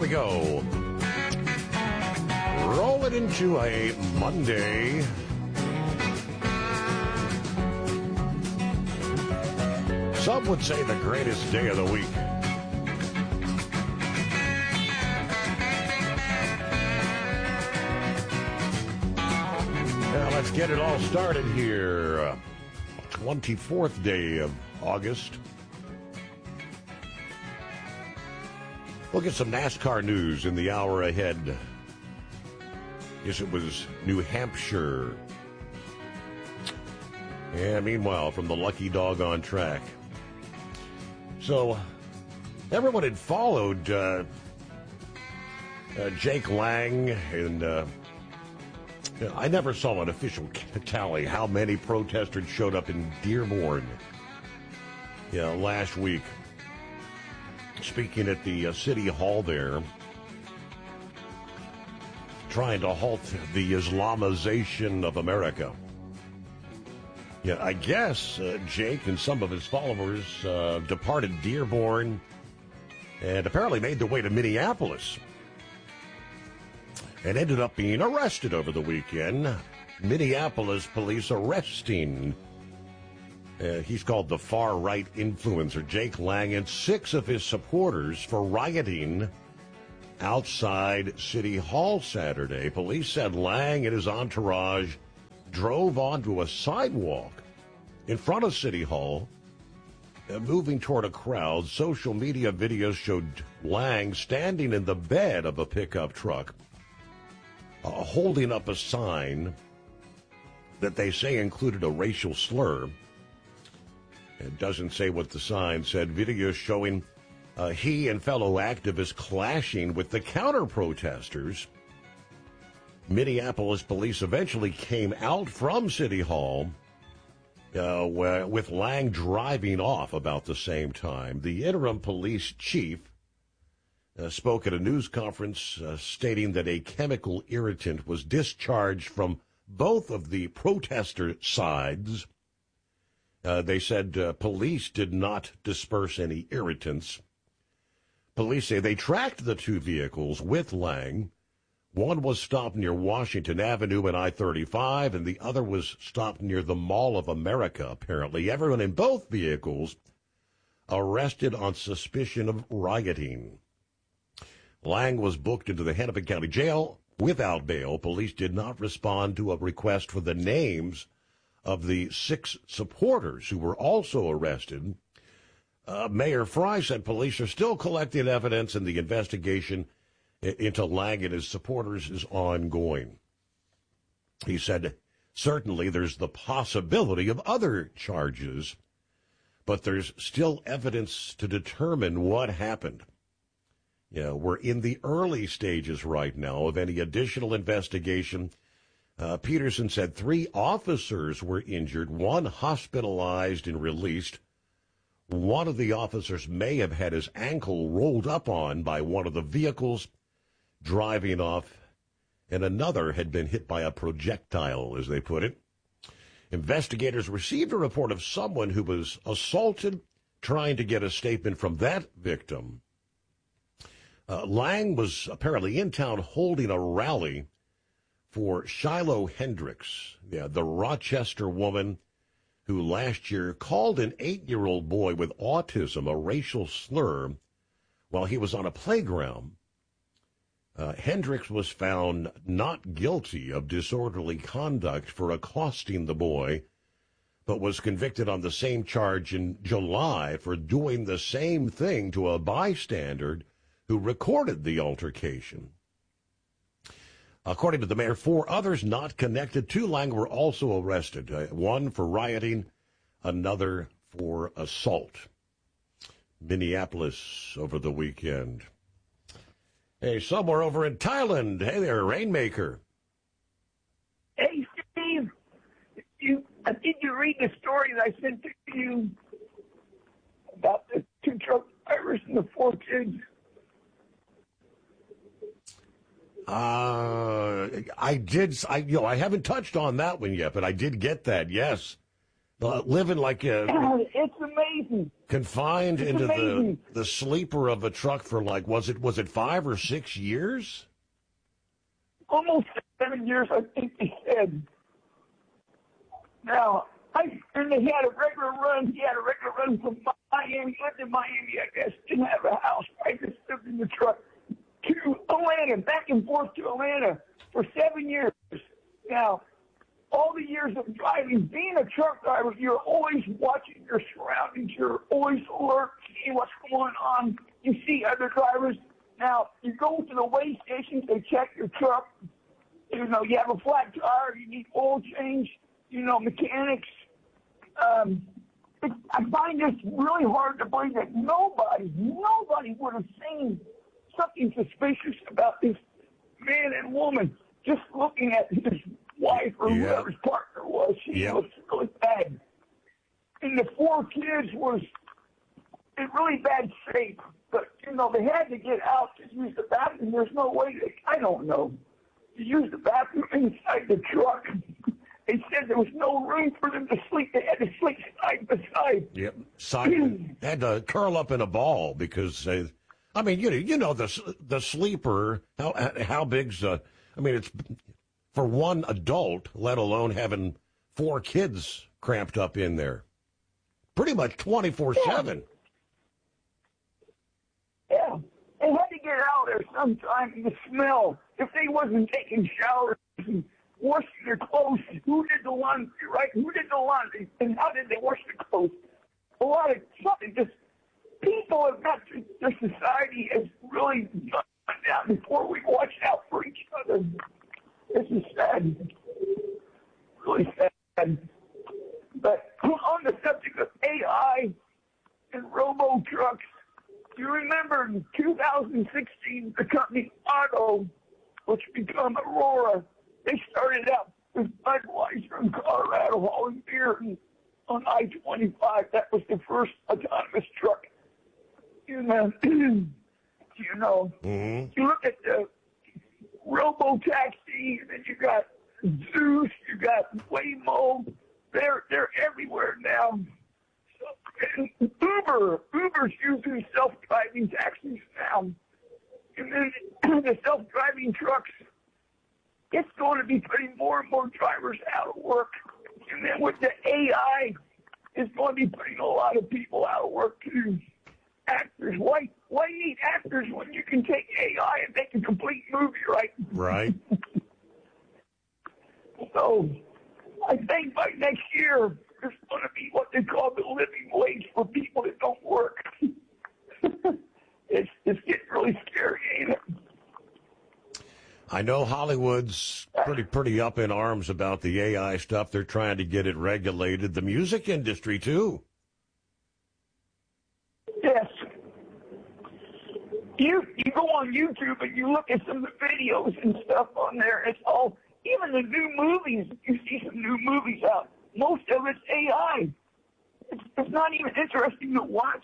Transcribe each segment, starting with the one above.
we go. Roll it into a Monday. Some would say the greatest day of the week. Now let's get it all started here. 24th day of August. We'll get some NASCAR news in the hour ahead. Guess it was New Hampshire. And meanwhile, from the Lucky Dog on Track. So, everyone had followed Jake Lang, and I never saw an official tally how many protesters showed up in Dearborn last week. Speaking at the City Hall there, trying to halt the Islamization of America. Yeah, I guess Jake and some of his followers departed Dearborn and apparently made their way to Minneapolis and ended up being arrested over the weekend. Minneapolis police arresting, he's called the far-right influencer, Jake Lang, and 6 of his supporters for rioting outside City Hall Saturday. Police said Lang and his entourage drove onto a sidewalk in front of City Hall, moving toward a crowd. Social media videos showed Lang standing in the bed of a pickup truck, holding up a sign that they say included a racial slur. It doesn't say what the sign said. Videos showing he and fellow activists clashing with the counter-protesters. Minneapolis police eventually came out from City Hall with Lang driving off about the same time. The interim police chief spoke at a news conference stating that a chemical irritant was discharged from both of the protester sides. They said police did not disperse any irritants. Police say they tracked the 2 vehicles with Lang. One was stopped near Washington Avenue and I-35, and the other was stopped near the Mall of America, apparently. Everyone in both vehicles arrested on suspicion of rioting. Lang was booked into the Hennepin County Jail without bail. Police did not respond to a request for the names of the 6 supporters who were also arrested. Mayor Fry said police are still collecting evidence, and the investigation into Lang and his supporters is ongoing. He said, certainly there's the possibility of other charges, but there's still evidence to determine what happened. We're in the early stages right now of any additional investigation. Peterson said 3 officers were injured, 1 hospitalized and released. One of the officers may have had his ankle rolled up on by one of the vehicles driving off, and another had been hit by a projectile, as they put it. Investigators received a report of someone who was assaulted, trying to get a statement from that victim. Lang was apparently in town holding a rally for Shiloh Hendricks, the Rochester woman who last year called an 8-year-old boy with autism a racial slur while he was on a playground. Hendricks was found not guilty of disorderly conduct for accosting the boy, but was convicted on the same charge in July for doing the same thing to a bystander who recorded the altercation. According to the mayor, 4 others not connected to Lang were also arrested, 1 for rioting, another for assault. Minneapolis over the weekend. Hey, somewhere over in Thailand. Hey there, Rainmaker. Hey, Steve. Did you read the story that I sent to you about the 2 truck drivers and the 4 kids? I did. I haven't touched on that one yet, but I did get that. Yes, living like a. It's amazing. Confined It's into amazing. the sleeper of a truck for like, was it 5 or 6 years? Almost 7 years, I think they said. Now, and they had a regular run. He had a regular run from Miami. He lived in Miami, I guess. Didn't have a house. I just lived in the truck to Atlanta, back and forth to Atlanta for 7 years. Now, all the years of driving, being a truck driver, you're always watching your surroundings. You're always alert, seeing what's going on. You see other drivers. Now, you go to the weigh stations, they check your truck. You know, you have a flat tire, you need oil change, you know, mechanics. I find this really hard to believe that nobody would have seen something suspicious about this man and woman just looking at his wife or whoever his partner was. She was really bad. And the 4 kids was in really bad shape. But, you know, they had to get out to use the bathroom. There's no way I don't know, to use the bathroom inside the truck. They said there was no room for them to sleep. They had to sleep side by side. Yep. Had to curl up in a ball because, I mean, you know the sleeper, how big's it's for one adult, let alone having 4 kids cramped up in there. Pretty much 24/7. Yeah. They had to get out there sometime. The smell. If they wasn't taking showers and washing their clothes, who did the laundry, right? Who did the laundry? And how did they wash their clothes? A lot of something. Just people have got to, the society has really gone down before we watch out for each other. This is sad. Really sad. But on the subject of AI and robo-trucks, you remember in 2016, the company Otto, which became Aurora, they started out with Budweiser in Colorado hauling beer on I-25. That was the first autonomous truck. You know, Mm-hmm. You look at the robo-taxi, and then you got Zeus, you got Waymo. They're everywhere now. And Uber's using self-driving taxis now. And then the self-driving trucks, it's going to be putting more and more drivers out of work. And then with the AI, it's going to be putting a lot of people out of work too. Actors, why need actors when you can take AI and make a complete movie, right? Right. So I think by next year, there's going to be what they call the living wage for people that don't work. It's getting really scary, ain't it? I know Hollywood's pretty up in arms about the AI stuff. They're trying to get it regulated. The music industry, too. Yes. You go on YouTube and you look at some of the videos and stuff on there. It's all, even the new movies, you see some new movies out. Most of it's AI. It's not even interesting to watch.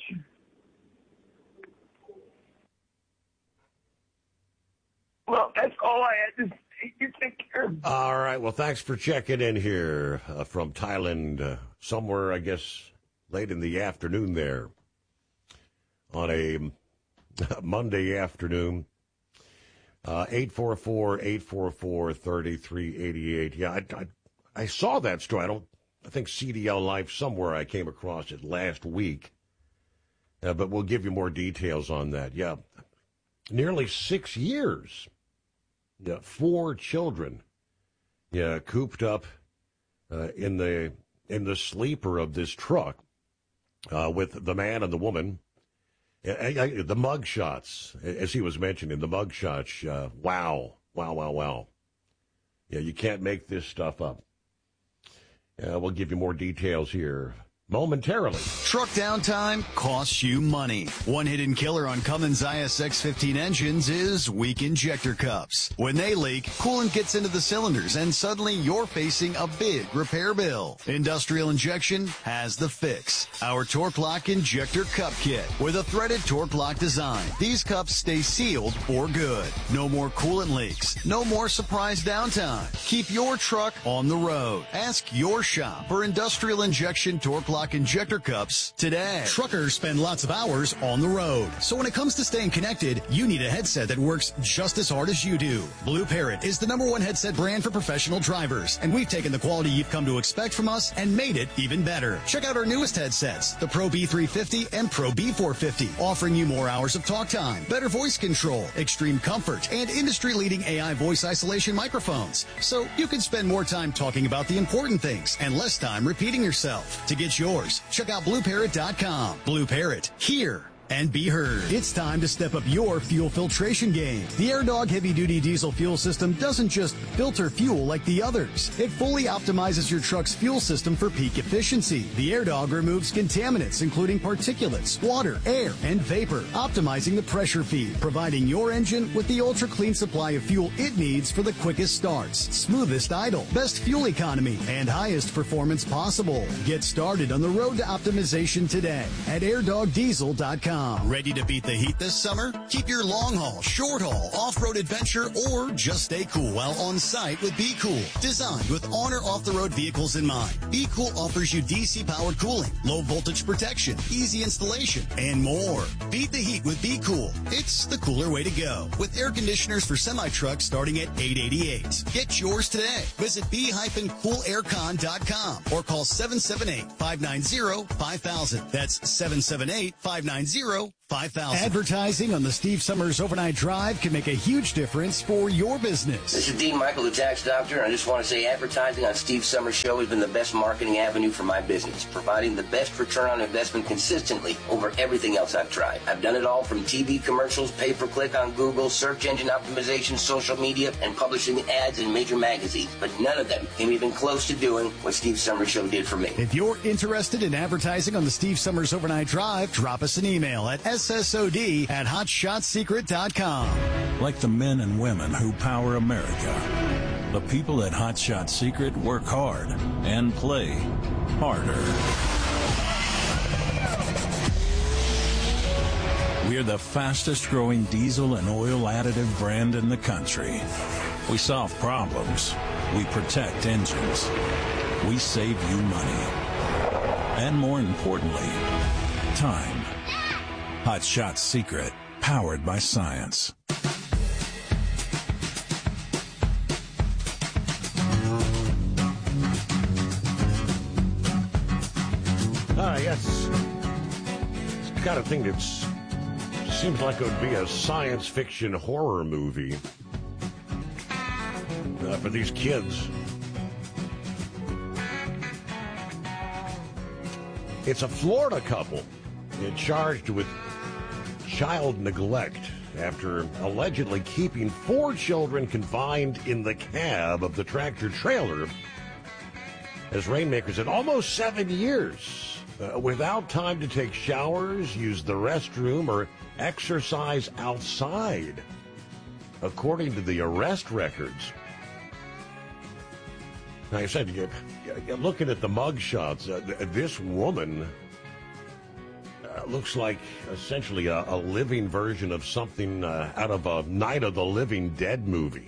Well, that's all I had to say. You take care. All right. Well, thanks for checking in here from Thailand, somewhere, I guess, late in the afternoon there on a Monday afternoon. 844-844-3388. Yeah, I saw that story. I think CDL Life somewhere. I came across it last week. But we'll give you more details on that. Yeah. Nearly 6 years. Yeah, 4 children. Yeah, cooped up in the sleeper of this truck with the man and the woman. The mug shots, as he was mentioning, the mug shots. Wow. Yeah, you can't make this stuff up. We'll give you more details here momentarily. Truck downtime costs you money. One hidden killer on Cummins ISX-15 engines is weak injector cups. When they leak, coolant gets into the cylinders and suddenly you're facing a big repair bill. Industrial Injection has the fix. Our Torque Lock Injector Cup Kit with a threaded Torque Lock design. These cups stay sealed for good. No more coolant leaks. No more surprise downtime. Keep your truck on the road. Ask your shop for Industrial Injection Torque Lock Lock injector cups today. Truckers spend lots of hours on the road. So when it comes to staying connected, you need a headset that works just as hard as you do. Blue Parrot is the #1 headset brand for professional drivers, and we've taken the quality you've come to expect from us and made it even better. Check out our newest headsets, the Pro B350 and Pro B450, offering you more hours of talk time, better voice control, extreme comfort, and industry-leading AI voice isolation microphones. So you can spend more time talking about the important things and less time repeating yourself. To get yours, check out BlueParrot.com. Blue Parrot, hear and be heard. It's time to step up your fuel filtration game. The AirDog heavy-duty diesel fuel system doesn't just filter fuel like the others. It fully optimizes your truck's fuel system for peak efficiency. The AirDog removes contaminants, including particulates, water, air, and vapor, optimizing the pressure feed, providing your engine with the ultra-clean supply of fuel it needs for the quickest starts, smoothest idle, best fuel economy, and highest performance possible. Get started on the road to optimization today at airdogdiesel.com. Ready to beat the heat this summer? Keep your long haul, short haul, off-road adventure, or just stay cool while on site with Be Cool. Designed with on or off-the-road vehicles in mind, Be Cool offers you DC-powered cooling, low voltage protection, easy installation, and more. Beat the heat with Be Cool. It's the cooler way to go. With air conditioners for semi-trucks starting at $888. Get yours today. Visit b-coolaircon.com or call 778-590-5000. That's 778-590-5000. Advertising on the Steve Summers Overnight Drive can make a huge difference for your business. This is Dean Michael, the tax doctor, and I just want to say advertising on Steve Summers Show has been the best marketing avenue for my business, providing the best return on investment consistently over everything else I've tried. I've done it all from TV commercials, pay-per-click on Google, search engine optimization, social media, and publishing ads in major magazines, but none of them came even close to doing what Steve Summers Show did for me. If you're interested in advertising on the Steve Summers Overnight Drive, drop us an email at ssod@hotshotsecret.com. Like the men and women who power America, the people at Hot Shot Secret work hard and play harder. We're the fastest growing diesel and oil additive brand in the country. We solve problems. We protect engines. We save you money. And more importantly, time. Hot Shot Secret, powered by science. Yes. It's the kind of thing that seems like it would be a science fiction horror movie for these kids. It's a Florida couple charged with child neglect after allegedly keeping 4 children confined in the cab of the tractor trailer as rainmakers in almost 7 years without time to take showers, use the restroom, or exercise outside, according to the arrest records. Like I said, looking at the mug shots, this woman looks like essentially a living version of something out of a Night of the Living Dead movie.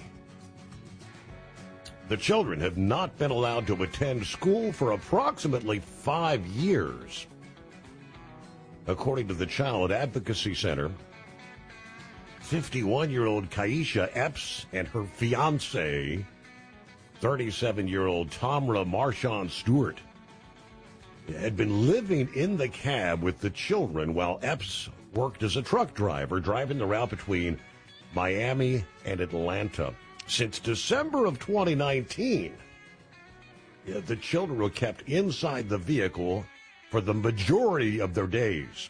The children have not been allowed to attend school for approximately 5 years. According to the Child Advocacy Center, 51-year-old Kaisha Epps and her fiancé, 37-year-old Tamra Marchand Stewart, had been living in the cab with the children while Epps worked as a truck driver, driving the route between Miami and Atlanta. Since December of 2019, the children were kept inside the vehicle for the majority of their days.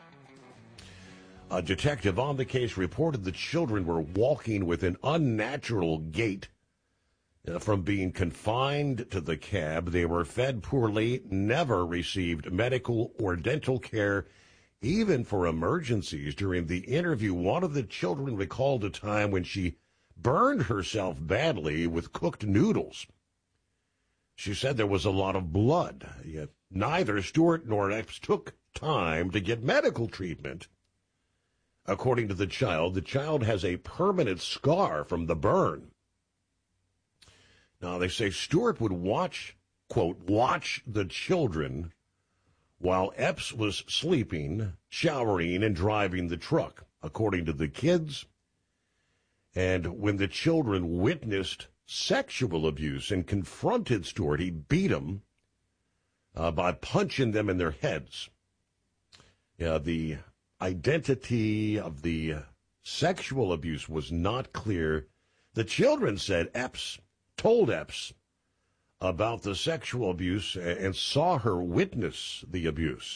A detective on the case reported the children were walking with an unnatural gait. From being confined to the cab, they were fed poorly, never received medical or dental care, even for emergencies. During the interview, one of the children recalled a time when she burned herself badly with cooked noodles. She said there was a lot of blood, yet neither Stewart nor Epps took time to get medical treatment. According to the child has a permanent scar from the burn. Now, they say Stewart would watch the children while Epps was sleeping, showering, and driving the truck, according to the kids. And when the children witnessed sexual abuse and confronted Stewart, he beat them by punching them in their heads. The identity of the sexual abuse was not clear. The children said Epps told Epps about the sexual abuse and saw her witness the abuse.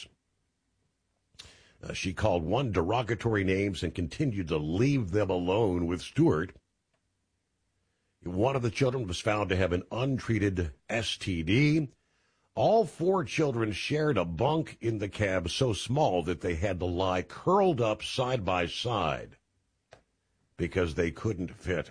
She called one derogatory names and continued to leave them alone with Stewart. One of the children was found to have an untreated STD. All four children shared a bunk in the cab so small that they had to lie curled up side by side because they couldn't fit.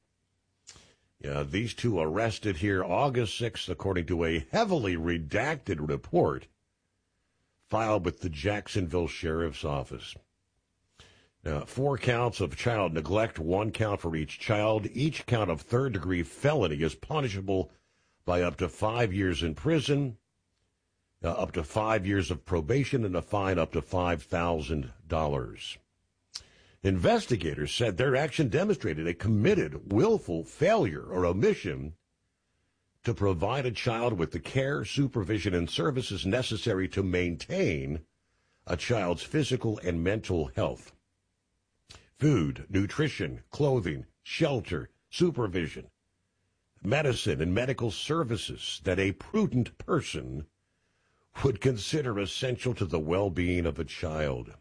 These two arrested here August 6th, according to a heavily redacted report filed with the Jacksonville Sheriff's Office. 4 counts of child neglect, 1 count for each child. Each count of third-degree felony is punishable by up to 5 years in prison, up to 5 years of probation, and a fine up to $5,000. Investigators said their action demonstrated a committed, willful failure or omission to provide a child with the care, supervision, and services necessary to maintain a child's physical and mental health. Food, nutrition, clothing, shelter, supervision, medicine, and medical services that a prudent person would consider essential to the well-being of a child.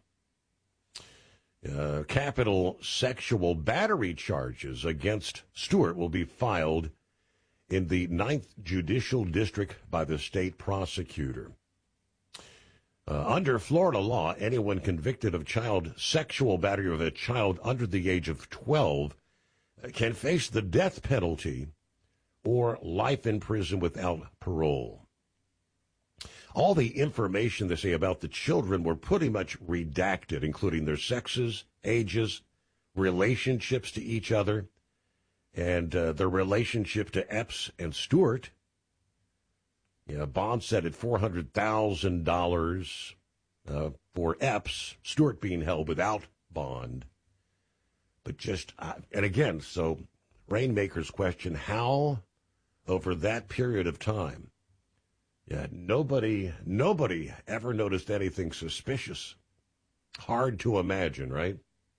Capital sexual battery charges against Stewart will be filed in the 9th Judicial District by the state prosecutor. Under Florida law, anyone convicted of child sexual battery of a child under the age of 12 can face the death penalty or life in prison without parole. All the information they say about the children were pretty much redacted, including their sexes, ages, relationships to each other, and their relationship to Epps and Stewart. Bond set at $400,000 for Epps, Stewart being held without bond. But and again, so Rainmaker's question, how over that period of time, nobody ever noticed anything suspicious. Hard to imagine, right?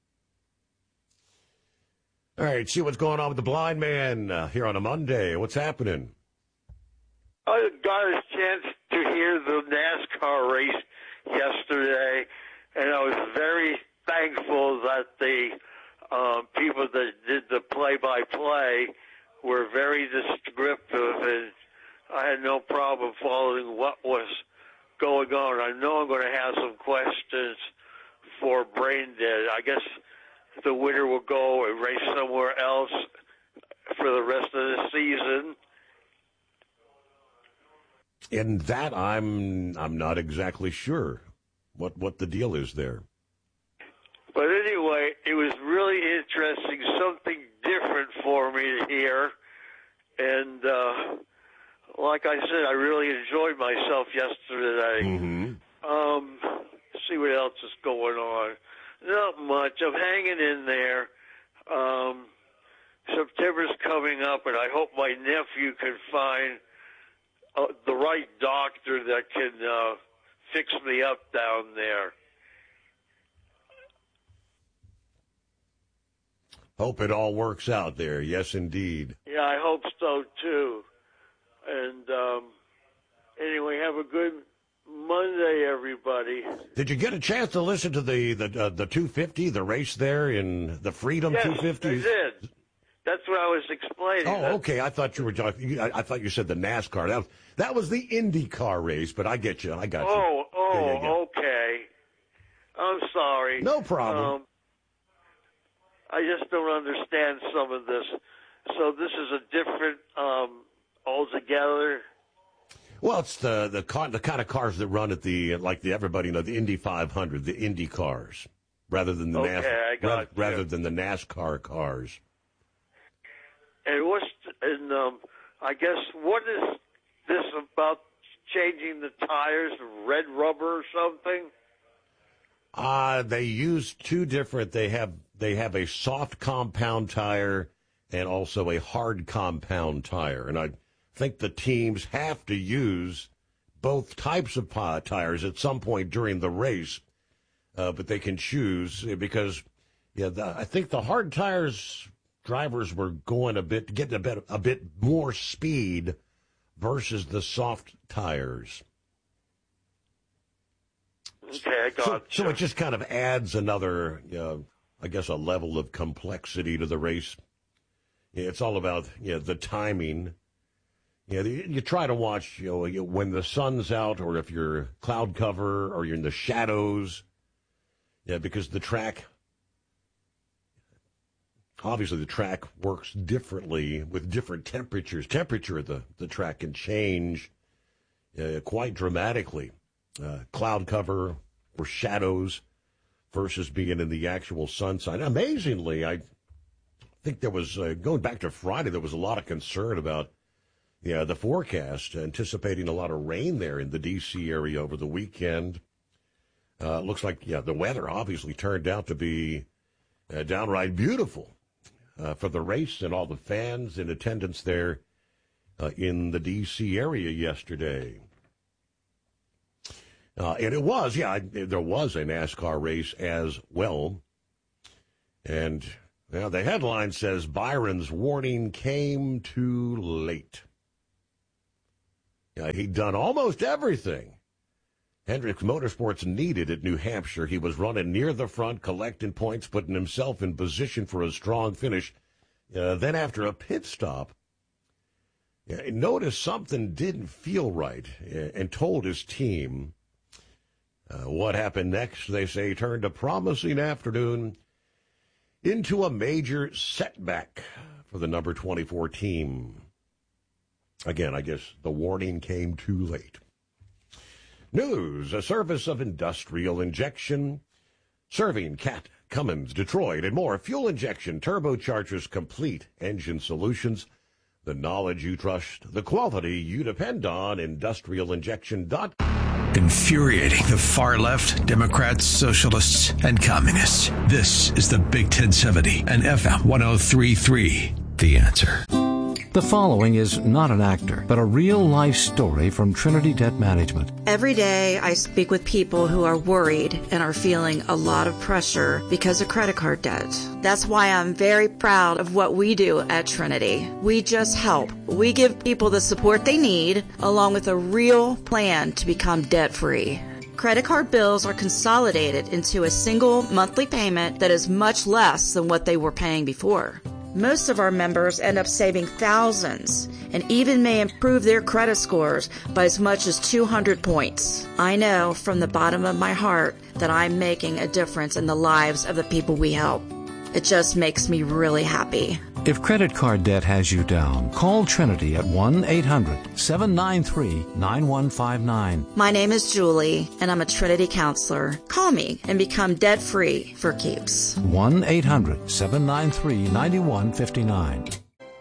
All right, see what's going on with the blind man here on a Monday. What's happening? I got a chance to hear the NASCAR race yesterday, and I was very thankful that the people that did the play-by-play were very descriptive, and I had no problem following what was going on. I know I'm going to have some questions for Brain Dead. I guess the winner will go and race somewhere else for the rest of the season. In that, I'm not exactly sure what the deal is there. But anyway, it was really interesting, something different for me to hear. And like I said, I really enjoyed myself yesterday. Mm-hmm. See what else is going on. Not much. I'm hanging in there. September's coming up, and I hope my nephew can find the right doctor that can fix me up down there. Hope it all works out there. Yes, indeed. Yeah, I hope so, too. And anyway, have a good Monday, everybody. Did you get a chance to listen to the 250, the race there in the Freedom 250? Yes, I did. That's what I was explaining. Oh, okay. I thought you were talking. I thought you said the NASCAR. That was the IndyCar race, but I get you. I got you. Oh, okay. I'm sorry. No problem. I just don't understand some of this. So this is a different altogether. Well, it's the kind of cars that run at everybody the Indy 500, the Indy cars, rather than the rather than the NASCAR cars. And I guess what is this about changing the tires, red rubber or something? They use two different. They have a soft compound tire and also a hard compound tire, and I think the teams have to use both types of tires at some point during the race, but they can choose because, I think the hard tires drivers were getting a bit more speed versus the soft tires. Okay, I got so it just kind of adds another, I guess, a level of complexity to the race. It's all about the timing. You try to watch when the sun's out, or if you're cloud cover, or you're in the shadows. Because the track, obviously the track works differently with different temperatures. Temperature of the track can change quite dramatically. Cloud cover or shadows versus being in the actual sunshine. Amazingly, I think there was, going back to Friday, there was a lot of concern about the forecast, anticipating a lot of rain there in the D.C. area over the weekend. Looks like, the weather obviously turned out to be downright beautiful for the race and all the fans in attendance there in the D.C. area yesterday. And it was, there was a NASCAR race as well. And the headline says, Byron's warning came too late. He'd done almost everything Hendricks Motorsports needed at New Hampshire. He was running near the front, collecting points, putting himself in position for a strong finish. Then after a pit stop, he noticed something didn't feel right and told his team. What happened next, they say, turned a promising afternoon into a major setback for the number 24 team. Again, I guess the warning came too late. News, a service of industrial injection, serving Cat, Cummins, Detroit, and more. Fuel injection, turbochargers, complete engine solutions. The knowledge you trust, the quality you depend on, industrialinjection.com. Infuriating the far left, Democrats, socialists, and communists. This is the Big 1070 and FM 103.3. The Answer. The following is not an actor, but a real-life story from Trinity Debt Management. Every day I speak with people who are worried and are feeling a lot of pressure because of credit card debt. That's why I'm very proud of what we do at Trinity. We just help. We give people the support they need, along with a real plan to become debt-free. Credit card bills are consolidated into a single monthly payment that is much less than what they were paying before. Most of our members end up saving thousands and even may improve their credit scores by as much as 200 points. I know from the bottom of my heart that I'm making a difference in the lives of the people we help. It just makes me really happy. If credit card debt has you down, call Trinity at 1-800-793-9159. My name is Julie, and I'm a Trinity counselor. Call me and become debt-free for keeps. 1-800-793-9159.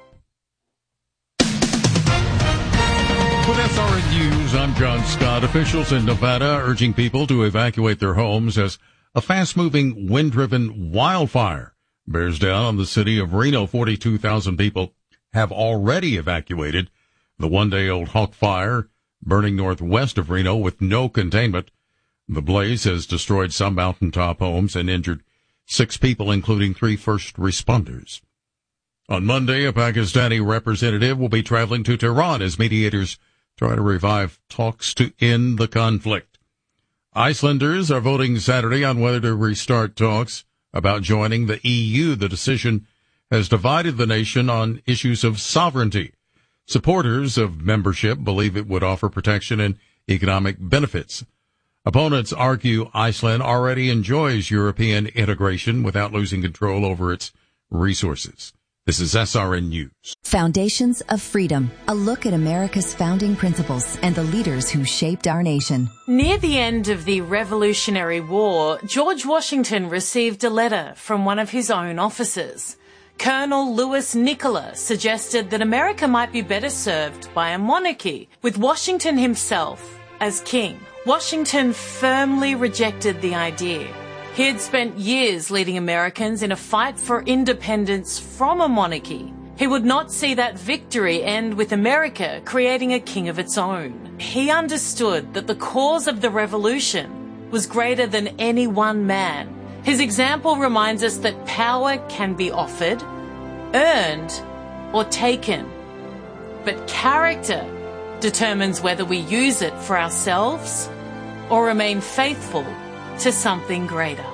With SRN News, I'm John Scott. Officials in Nevada urging people to evacuate their homes as a fast-moving, wind-driven wildfire bears down on the city of Reno. 42,000 people have already evacuated. The one-day-old Hawk Fire burning northwest of Reno with no containment. The blaze has destroyed some mountaintop homes and injured 6 people, including 3 first responders. On Monday, a Pakistani representative will be traveling to Tehran as mediators try to revive talks to end the conflict. Icelanders are voting Saturday on whether to restart talks about joining the EU. The decision has divided the nation on issues of sovereignty. Supporters of membership believe it would offer protection and economic benefits. Opponents argue Iceland already enjoys European integration without losing control over its resources. This is SRN News. Foundations of Freedom, a look at America's founding principles and the leaders who shaped our nation. Near the end of the Revolutionary War, George Washington received a letter from one of his own officers. Colonel Louis Nicola suggested that America might be better served by a monarchy, with Washington himself as king. Washington firmly rejected the idea. He had spent years leading Americans in a fight for independence from a monarchy. He would not see that victory end with America creating a king of its own. He understood that the cause of the revolution was greater than any one man. His example reminds us that power can be offered, earned, or taken. But character determines whether we use it for ourselves or remain faithful to something greater.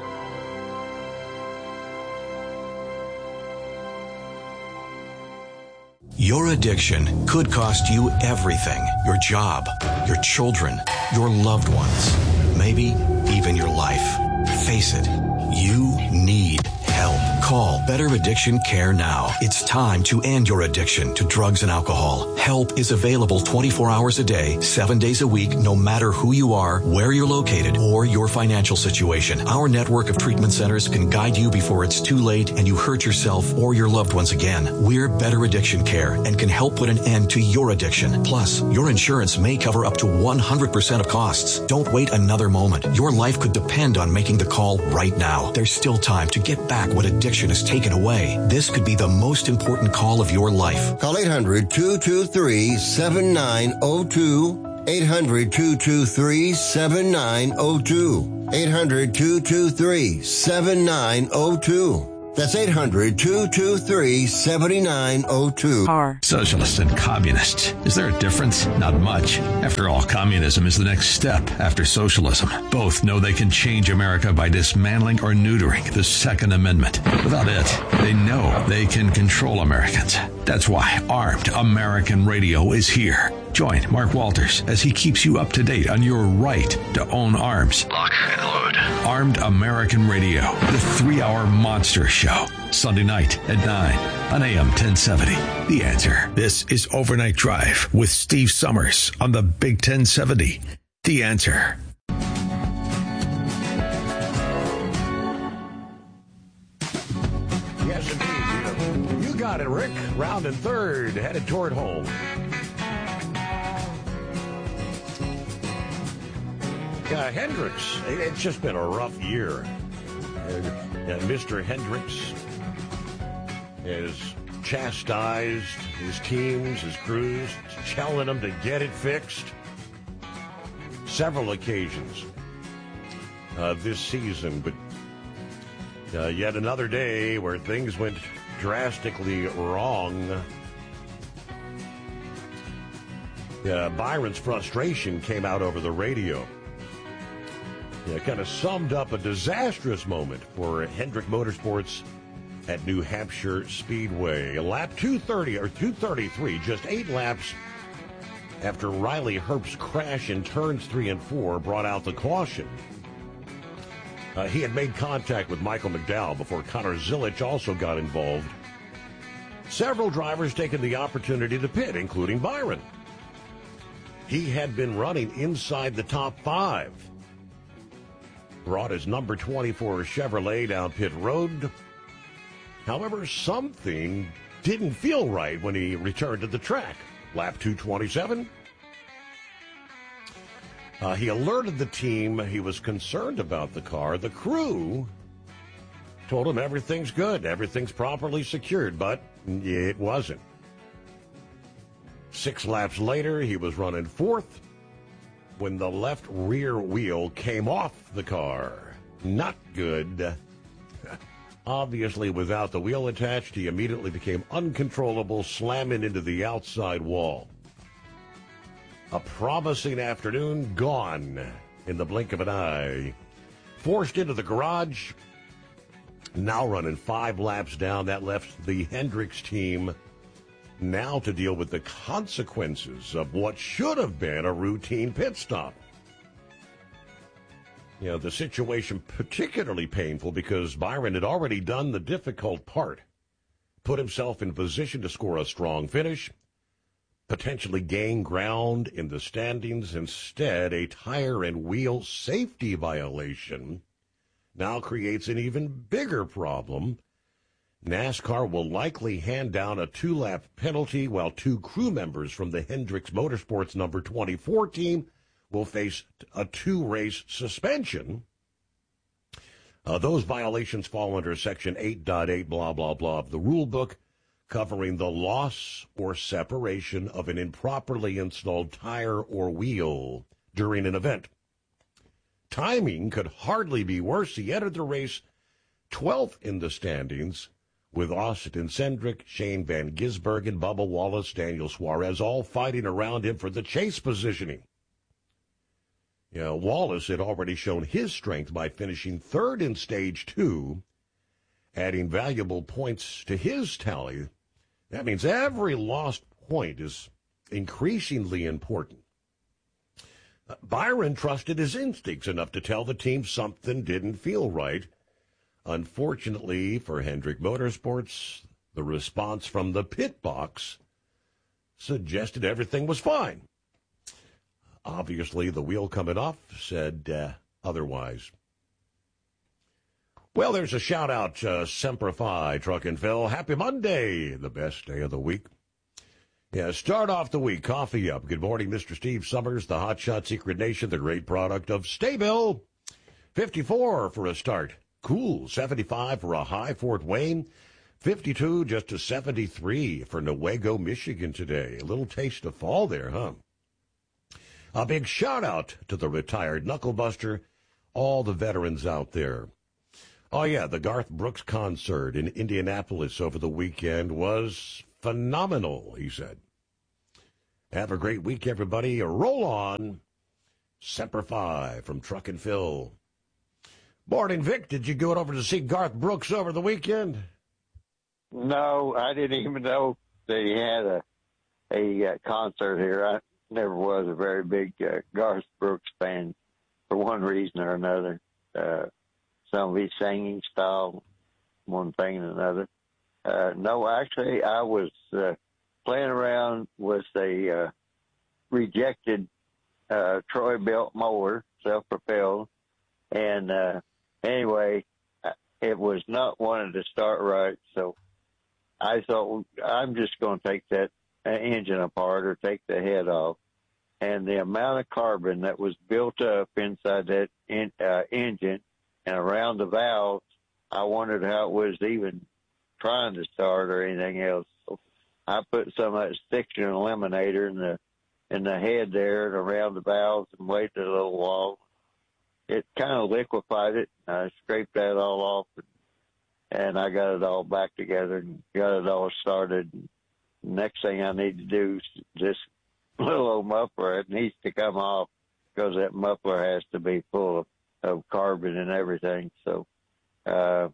Your addiction could cost you everything. Your job, your children, your loved ones, maybe even your life. Face it, you need help. Call Better Addiction Care now. It's time to end your addiction to drugs and alcohol. Help is available 24 hours a day, 7 days a week, no matter who you are, where you're located, or your financial situation. Our network of treatment centers can guide you before it's too late and you hurt yourself or your loved ones again. We're Better Addiction Care and can help put an end to your addiction. Plus, your insurance may cover up to 100% of costs. Don't wait another moment. Your life could depend on making the call right now. There's still time to get back what addiction has taken away. This could be the most important call of your life. Call 800-223-7902. 800-223-7902. 800-223-7902. That's 800-223-7902. Socialists and communists. Is there a difference? Not much. After all, communism is the next step after socialism. Both know they can change America by dismantling or neutering the Second Amendment. Without it, they know they can control Americans. That's why Armed American Radio is here. Join Mark Walters as he keeps you up to date on your right to own arms. Lock and load. Armed American Radio, the 3-hour monster show. Sunday night at 9 on AM 1070. The Answer. This is Overnight Drive with Steve Summers on the Big 1070. The Answer. Yes, indeed. You got it, Rick. Round and third, headed toward home. Hendricks, it's just been a rough year. And Mr. Hendricks has chastised his teams, his crews, telling them to get it fixed. Several occasions this season, but yet another day where things went drastically wrong. Byron's frustration came out over the radio. Kind of summed up a disastrous moment for Hendrick Motorsports at New Hampshire Speedway. Lap 230 or 233, just 8 laps after Riley Herbst's crash in turns 3 and 4 brought out the caution. He had made contact with Michael McDowell before Connor Zilic also got involved. Several drivers taking the opportunity to pit, including Byron. He had been running inside the top 5. Brought his number 24 Chevrolet down pit road. However, something didn't feel right when he returned to the track. Lap 227. He alerted the team he was concerned about the car. The crew told him everything's good, everything's properly secured, but it wasn't. 6 laps later, he was running 4th when the left rear wheel came off the car. Not good. Obviously, without the wheel attached, he immediately became uncontrollable, slamming into the outside wall. A promising afternoon gone in the blink of an eye. Forced into the garage, now running 5 laps down. That left the Hendricks team now to deal with the consequences of what should have been a routine pit stop. The situation particularly painful because Byron had already done the difficult part, put himself in position to score a strong finish, potentially gain ground in the standings. Instead, a tire and wheel safety violation now creates an even bigger problem NASCAR will likely hand down a 2-lap penalty while 2 crew members from the Hendricks Motorsports number 24 team will face a 2-race suspension. Those violations fall under Section 8.8 blah, blah, blah of the rule book, covering the loss or separation of an improperly installed tire or wheel during an event. Timing could hardly be worse. He entered the race 12th in the standings, with Austin Cindric, Shane Van Gisbergen, Bubba Wallace, Daniel Suarez all fighting around him for the chase positioning. Wallace had already shown his strength by finishing 3rd in Stage 2, adding valuable points to his tally. That means every lost point is increasingly important. Byron trusted his instincts enough to tell the team something didn't feel right. Unfortunately for Hendrick Motorsports, the response from the pit box suggested everything was fine. Obviously, the wheel coming off said otherwise. Well, there's a shout-out, Semper Fi, Truck and Phil. Happy Monday, the best day of the week. Yeah, start off the week, coffee up. Good morning, Mr. Steve Summers, the Hot Shot Secret Nation, the great product of Staybill. 54 for a start. Cool, 75 for a high, Fort Wayne. 52 just to 73 for Newaygo, Michigan today. A little taste of fall there, huh? A big shout-out to the retired Knucklebuster, all the veterans out there. Oh, yeah, the Garth Brooks concert in Indianapolis over the weekend was phenomenal, he said. Have a great week, everybody. Roll on. Semper Fi from Truck and Phil. Morning, Vic. Did you go over to see Garth Brooks over the weekend? No, I didn't even know that he had a concert here. I never was a very big Garth Brooks fan for one reason or another. Some of his singing style, one thing and another. No, actually, I was playing around with a rejected Troy-Bilt mower, self-propelled, and anyway, it was not wanting to start right, so I thought, I'm just going to take that engine apart or take the head off. And the amount of carbon that was built up inside that engine and around the valves, I wondered how it was even trying to start or anything else. So I put some of that stiction eliminator in the head there and around the valves and waited a little while. It kind of liquefied it. I scraped that all off, and I got it all back together and got it all started. Next thing I need to do is this little old muffler. It needs to come off because that muffler has to be full of carbon and everything. So that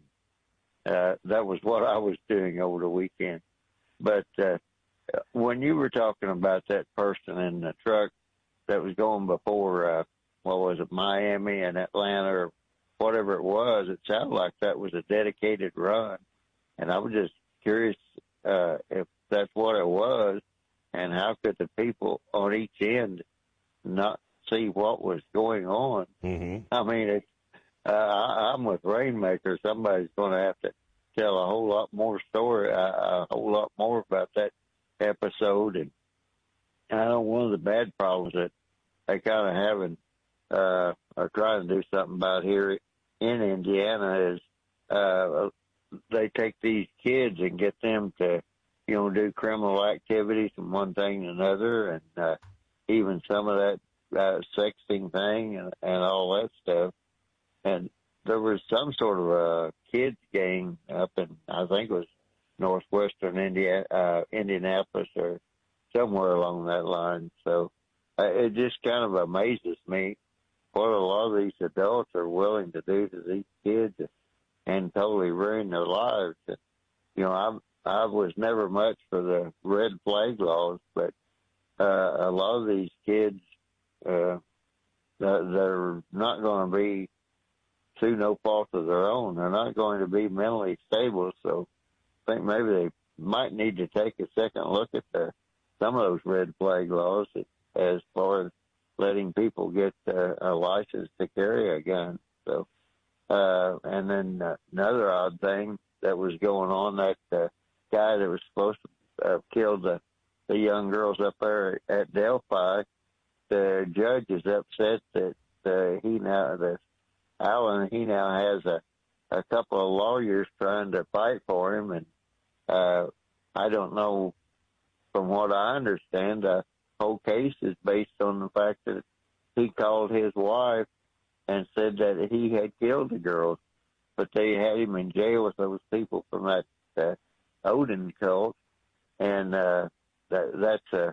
was what I was doing over the weekend. But when you were talking about that person in the truck that was going before, what was it, Miami and Atlanta or whatever it was, it sounded like that was a dedicated run. And I was just curious if that's what it was, and how could the people on each end not see what was going on? Mm-hmm. I mean, I'm with Rainmaker. Somebody's going to have to tell a whole lot more story, a whole lot more about that episode. And I know one of the bad problems that they kind of having, are trying to do something about here in Indiana is they take these kids and get them to, do criminal activities from one thing to another, and even some of that sexting thing and all that stuff. And there was some sort of a kids gang up in, I think it was northwestern Indianapolis or somewhere along that line. So it just kind of amazes me what a lot of these adults are willing to do to these kids and totally ruin their lives. I was never much for the red flag laws, but a lot of these kids, they're not going to be through no fault of their own. They're not going to be mentally stable, so I think maybe they might need to take a second look at some of those red flag laws as far as letting people get a license to carry a gun. So, and then another odd thing, that was going on. That guy that was supposed to have killed the young girls up there at Delphi, the judge is upset that Allen has a couple of lawyers trying to fight for him, and I don't know. From what I understand, the whole case is based on the fact that he called his wife and said that he had killed the girls, but they had him in jail with those people from that Odin cult, and that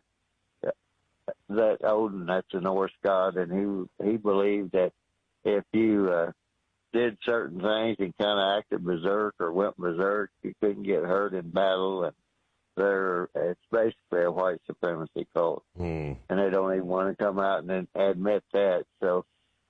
Odin, that's a Norse god, and he believed that if you did certain things and kind of acted berserk or went berserk, you couldn't get hurt in battle, and it's basically a white supremacy cult, and they don't even want to come out and then admit that. So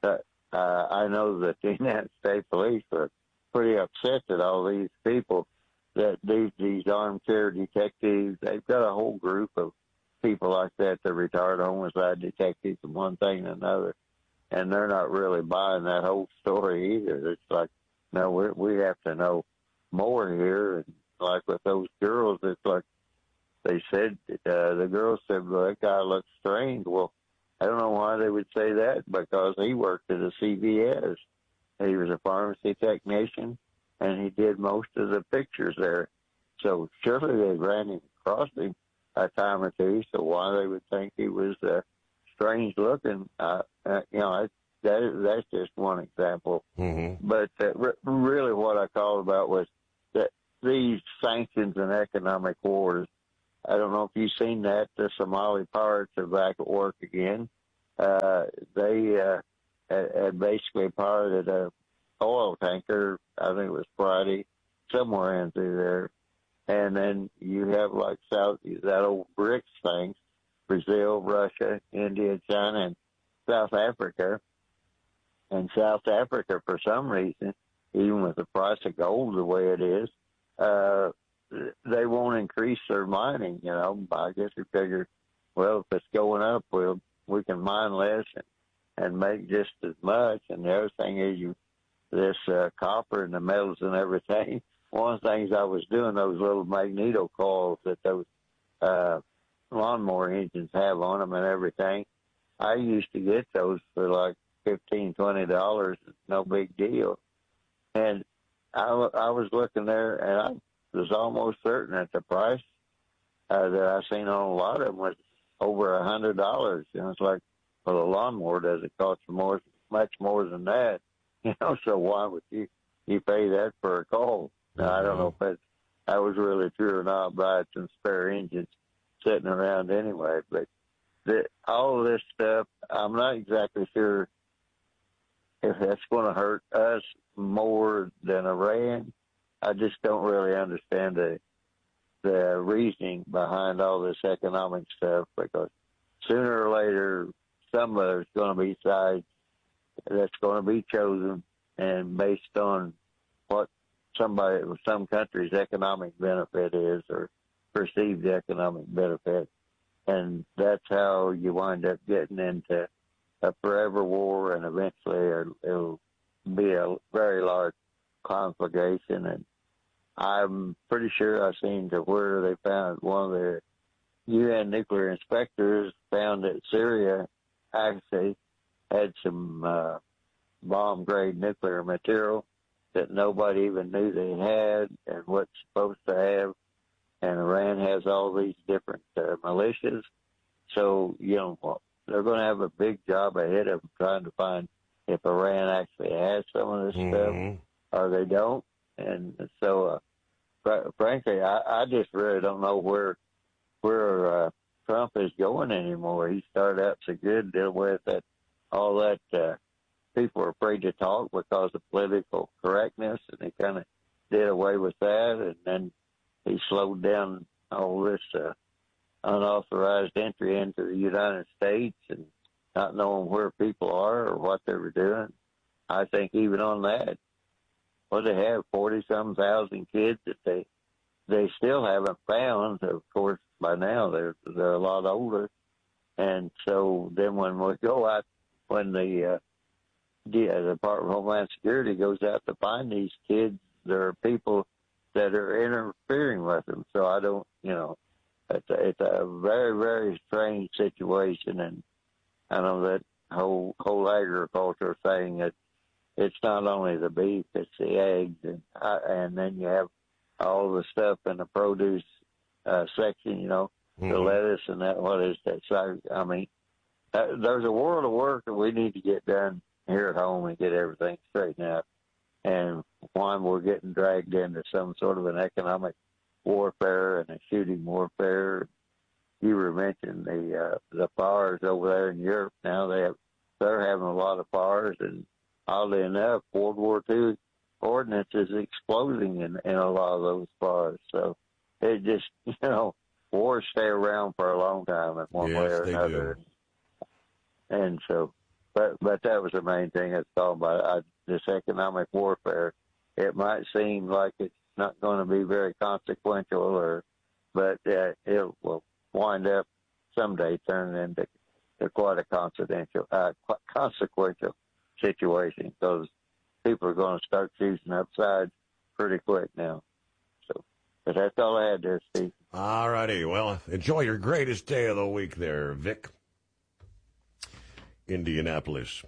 I know that the United States Police are pretty upset that all these people, that these armchair detectives, they've got a whole group of people like that, the retired homicide detectives and one thing and another, and they're not really buying that whole story either. It's like, no, we have to know more here. And like with those girls, it's like they said, the girls said, well, that guy looks strange. Well, I don't know why they would say that, because he worked at a CVS. He was a pharmacy technician, and he did most of the pictures there. So surely they ran him across him a time or two, so why they would think he was strange looking, that's just one example. Mm-hmm. But really what I called about was that these sanctions and economic wars, I don't know if you've seen that, the Somali pirates are back at work again. They had basically pirated a oil tanker, I think it was Friday, somewhere in through there. And then you have like that old BRICS thing, Brazil, Russia, India, China, and South Africa. And South Africa, for some reason, even with the price of gold the way it is, they won't increase their mining. I guess we figure, well, if it's going up, we can mine less and make just as much. And the other thing is this copper and the metals and everything. One of the things I was doing, those little magneto coils that those lawnmower engines have on them and everything, I used to get those for like $15, $20. No big deal. And I was looking there, and I was almost certain that the price that I seen on a lot of them was over $100. It's like, well, the lawnmower doesn't cost much more than that. So why would you pay that for a coil? Now, I don't know if that was really true or not, but I had some spare engines sitting around anyway. But all of this stuff, I'm not exactly sure if that's going to hurt us more than Iran. I just don't really understand the reasoning behind all this economic stuff, because sooner or later, there's going to be sides that's going to be chosen, and based on what some country's economic benefit is, or perceived economic benefit, and that's how you wind up getting into a forever war, and eventually it'll be a very large conflagration. And I'm pretty sure I've seen to where they found one of the UN nuclear inspectors found that Syria actually had some bomb-grade nuclear material that nobody even knew they had and what's supposed to have. And Iran has all these different militias. So, they're going to have a big job ahead of them trying to find if Iran actually has some of this stuff or they don't. And so, frankly, I just really don't know where Trump is going anymore. He started out so good dealing with all that people are afraid to talk because of political correctness, and he kind of did away with that. And then he slowed down all this unauthorized entry into the United States and not knowing where people are or what they were doing. I think even on that, they have 40-some thousand kids that they still haven't found. Of course, by now they're a lot older. And so then when we go out, when the Department of Homeland Security goes out to find these kids, there are people that are interfering with them. So I don't, it's a very, very strange situation. And I know that whole agriculture thing, that it's not only the beef, it's the eggs, and then you have all the stuff in the produce section, the lettuce and that. What is that? So, I mean, there's a world of work that we need to get done here at home and get everything straightened out. And one, we're getting dragged into some sort of an economic warfare and a shooting warfare. You were mentioning the fires over there in Europe now. They're having a lot of fires, and oddly enough, World War II ordnance is exploding in a lot of those fires. So it just, wars stay around for a long time in one way or another. Do. And so, but that was the main thing I was talking about. This economic warfare. It might seem like it's not going to be very consequential, but it will wind up someday turning into quite a consequential situation, because people are going to start choosing up sides pretty quick now. So, but that's all I had there, Steve. All righty. Well, enjoy your greatest day of the week there, Vic. Indianapolis.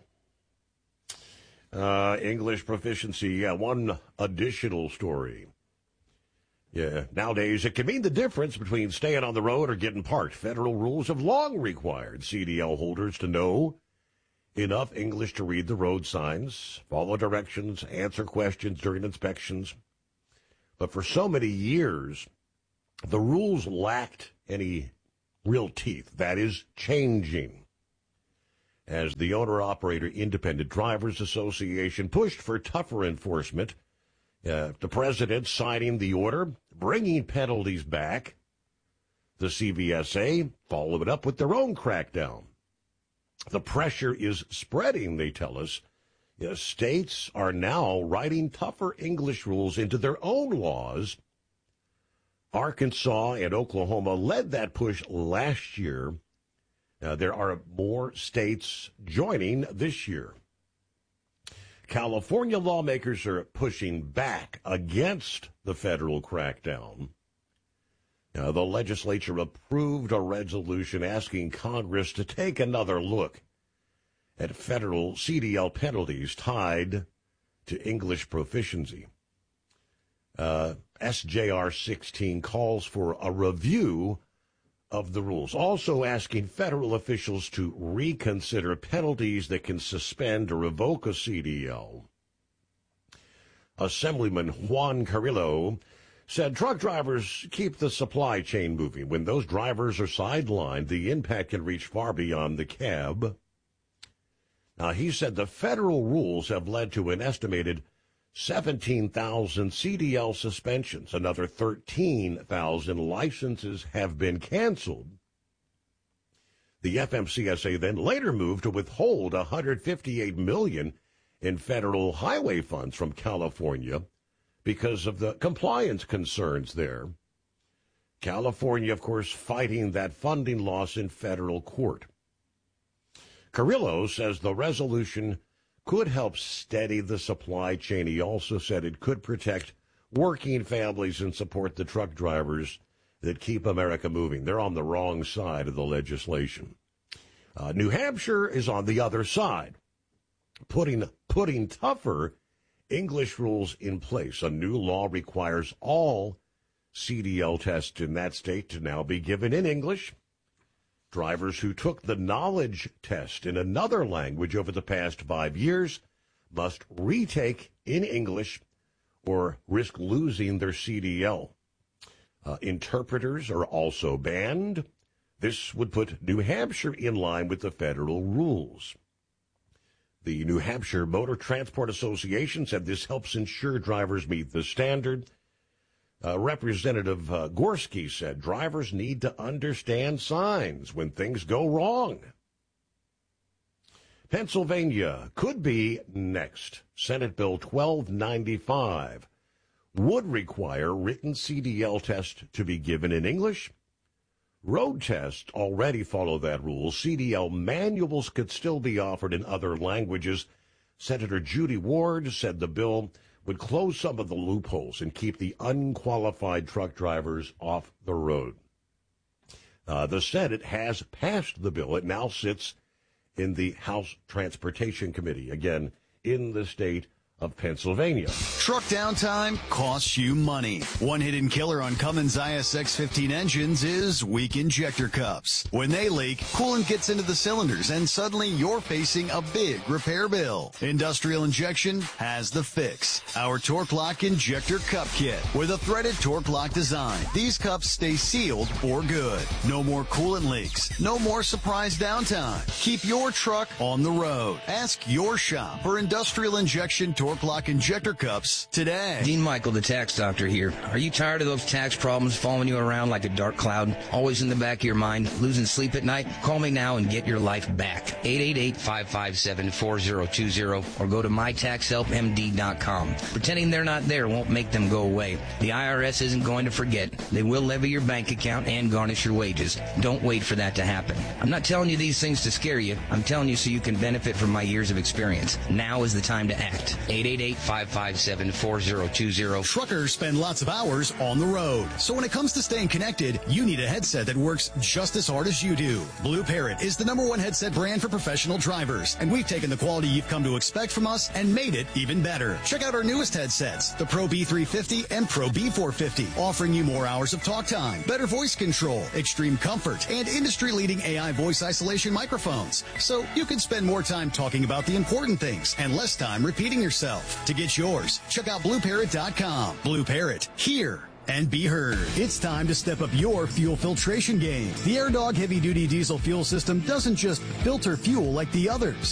English proficiency. One additional story. Yeah, nowadays it can mean the difference between staying on the road or getting parked. Federal rules have long required CDL holders to know enough English to read the road signs, follow directions, answer questions during inspections. But for so many years, the rules lacked any real teeth. That is changing. As the Owner-Operator Independent Drivers Association pushed for tougher enforcement, the president signing the order, bringing penalties back, the CVSA followed it up with their own crackdown. The pressure is spreading, they tell us. States are now writing tougher English rules into their own laws. Arkansas and Oklahoma led that push last year. There are more states joining this year. California lawmakers are pushing back against the federal crackdown. The legislature approved a resolution asking Congress to take another look at federal CDL penalties tied to English proficiency. SJR 16 calls for a review of the rules, also asking federal officials to reconsider penalties that can suspend or revoke a CDL. Assemblyman Juan Carrillo said truck drivers keep the supply chain moving. When those drivers are sidelined, the impact can reach far beyond the cab. Now, he said the federal rules have led to an estimated 17,000 CDL suspensions. Another 13,000 licenses have been canceled. The FMCSA then later moved to withhold $158 million in federal highway funds from California because of the compliance concerns there. California, of course, fighting that funding loss in federal court. Carrillo says the resolution could help steady the supply chain. He also said it could protect working families and support the truck drivers that keep America moving. They're on the wrong side of the legislation. New Hampshire is on the other side, putting tougher English rules in place. A new law requires all CDL tests in that state to now be given in English. Drivers who took the knowledge test in another language over the past 5 years must retake in English or risk losing their CDL. Interpreters are also banned. This would put New Hampshire in line with the federal rules. The New Hampshire Motor Transport Association said this helps ensure drivers meet the standard. Representative Gorski said drivers need to understand signs when things go wrong. Pennsylvania could be next. Senate Bill 1295 would require written CDL tests to be given in English. Road tests already follow that rule. CDL manuals could still be offered in other languages. Senator Judy Ward said the bill would close some of the loopholes and keep the unqualified truck drivers off the road. The Senate has passed the bill. It now sits in the House Transportation Committee, again, in the state of Pennsylvania. Truck downtime costs you money. One hidden killer on Cummins ISX 15 engines is weak injector cups. When they leak, coolant gets into the cylinders and suddenly you're facing a big repair bill. Industrial Injection has the fix. Our Torque Lock Injector Cup Kit with a threaded Torque Lock design. These cups stay sealed for good. No more coolant leaks. No more surprise downtime. Keep your truck on the road. Ask your shop for Industrial Injection Torque Lock Injector Cups today. Dean Michael, the tax doctor here. Are you tired of those tax problems following you around like a dark cloud? Always in the back of your mind, losing sleep at night? Call me now and get your life back. 888-557-4020 or go to mytaxhelpmd.com. Pretending they're not there won't make them go away. The IRS isn't going to forget. They will levy your bank account and garnish your wages. Don't wait for that to happen. I'm not telling you these things to scare you. I'm telling you so you can benefit from my years of experience. Now is the time to act. 888-557-4020. Truckers spend lots of hours on the road. So when it comes to staying connected, you need a headset that works just as hard as you do. Blue Parrot is the #1 headset brand for professional drivers, and we've taken the quality you've come to expect from us and made it even better. Check out our newest headsets, the Pro B350 and Pro B450, offering you more hours of talk time, better voice control, extreme comfort, and industry-leading AI voice isolation microphones. So you can spend more time talking about the important things and less time repeating yourself. To get yours, check out BlueParrot.com. Blue Parrot, hear and be heard. It's time to step up your fuel filtration game. The AirDog heavy-duty diesel fuel system doesn't just filter fuel like the others.